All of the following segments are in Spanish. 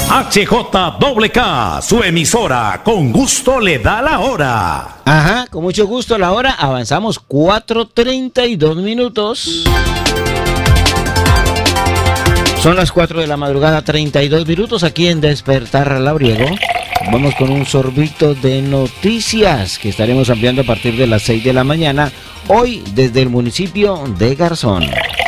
HJKK, su emisora, con gusto le da la hora. Ajá, con mucho gusto la hora. Avanzamos 4:32 minutos. Son las 4 de la madrugada, 32 minutos aquí en Despertar Labriego. Vamos con un sorbito de noticias que estaremos ampliando a partir de las 6 de la mañana, hoy desde el municipio de Garzón.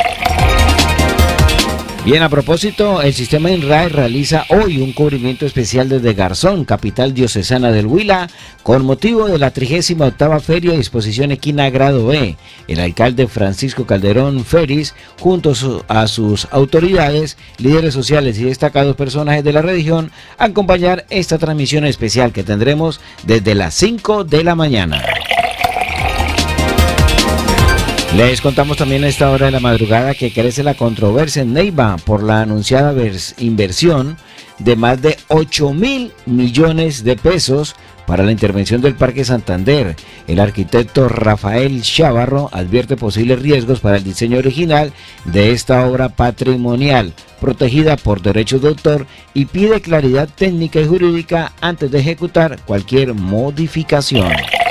Bien, a propósito, el sistema INRAE realiza hoy un cubrimiento especial desde Garzón, capital diocesana del Huila, con motivo de la 38ª Feria de Exposición Equina Grado B. El alcalde Francisco Calderón Feris, junto a sus autoridades, líderes sociales y destacados personajes de la región, acompañar esta transmisión especial que tendremos desde las 5 de la mañana. Les contamos también a esta hora de la madrugada que crece la controversia en Neiva por la anunciada inversión de más de 8.000 millones de pesos para la intervención del Parque Santander. El arquitecto Rafael Chávarro advierte posibles riesgos para el diseño original de esta obra patrimonial, protegida por derechos de autor, y pide claridad técnica y jurídica antes de ejecutar cualquier modificación.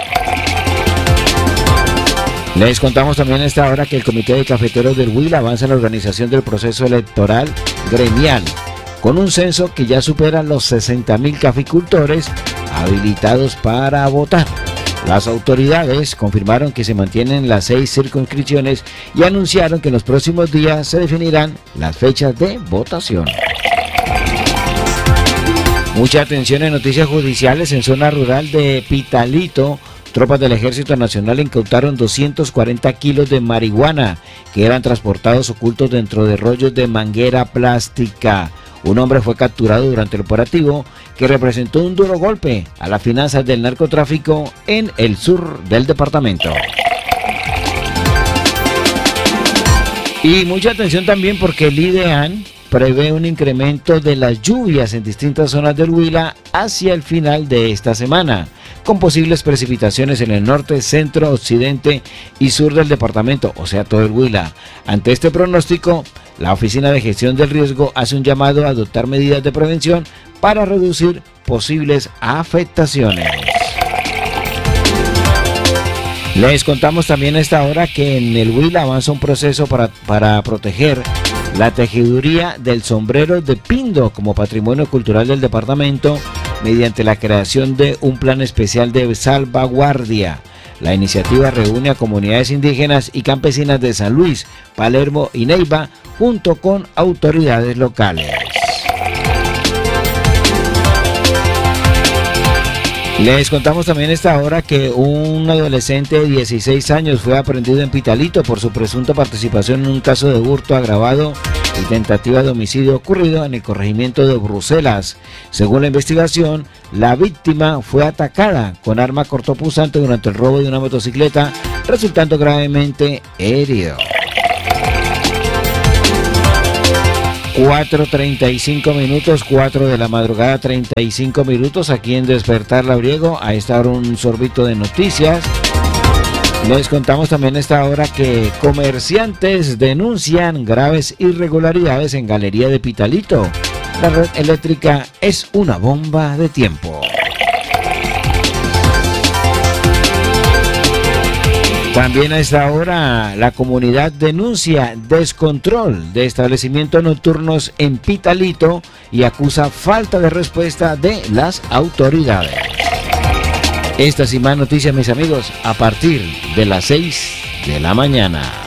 Les contamos también a esta hora que el Comité de Cafeteros del Huila avanza en la organización del proceso electoral gremial, con un censo que ya supera los 60.000 caficultores habilitados para votar. Las autoridades confirmaron que se mantienen las 6 circunscripciones y anunciaron que en los próximos días se definirán las fechas de votación. Mucha atención en noticias judiciales. En zona rural de Pitalito, tropas del Ejército Nacional incautaron 240 kilos de marihuana que eran transportados ocultos dentro de rollos de manguera plástica. Un hombre fue capturado durante el operativo que representó un duro golpe a las finanzas del narcotráfico en el sur del departamento. Y mucha atención también porque el IDEAN prevé un incremento de las lluvias en distintas zonas del Huila hacia el final de esta semana, con posibles precipitaciones en el norte, centro, occidente y sur del departamento, o sea, todo el Huila. Ante este pronóstico, la Oficina de Gestión del Riesgo hace un llamado a adoptar medidas de prevención para reducir posibles afectaciones. Les contamos también a esta hora que en el Huila avanza un proceso para proteger la tejiduría del sombrero de Pindo como patrimonio cultural del departamento mediante la creación de un plan especial de salvaguardia. La iniciativa reúne a comunidades indígenas y campesinas de San Luis, Palermo y Neiva junto con autoridades locales. Les contamos también a esta hora que un adolescente de 16 años fue aprehendido en Pitalito por su presunta participación en un caso de hurto agravado y tentativa de homicidio ocurrido en el corregimiento de Bruselas. Según la investigación, la víctima fue atacada con arma cortopunzante durante el robo de una motocicleta, resultando gravemente herido. 4:35 minutos, 4 de la madrugada, 35 minutos, aquí en Despertar Labriego. A esta hora un sorbito de noticias. Les contamos también a esta hora que comerciantes denuncian graves irregularidades en Galería de Pitalito. La red eléctrica es una bomba de tiempo. También a esta hora la comunidad denuncia descontrol de establecimientos nocturnos en Pitalito y acusa falta de respuesta de las autoridades. Estas y más noticias, mis amigos, a partir de las 6 de la mañana.